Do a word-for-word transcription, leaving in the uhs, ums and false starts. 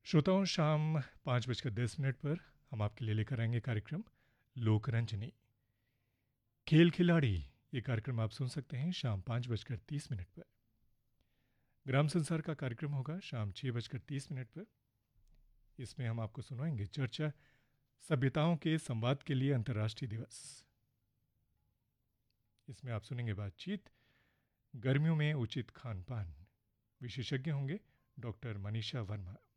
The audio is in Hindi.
श्रोताओं, शाम पाँच बजकर दस मिनट पर हम आपके लिए लेकर आएंगे कार्यक्रम लोकरंजनी। खेल खिलाड़ी ये कार्यक्रम आप सुन सकते हैं शाम पाँच बजकर तीस मिनट पर। ग्राम संसार का कार्यक्रम होगा शाम छः बजकर तीस मिनट पर। इसमें हम आपको सुनाएंगे चर्चा सभ्यताओं के संवाद के लिए अंतर्राष्ट्रीय दिवस। इसमें आप सुनेंगे बातचीत गर्मियों में उचित खान पान। विशेषज्ञ होंगे डॉक्टर मनीषा वर्मा।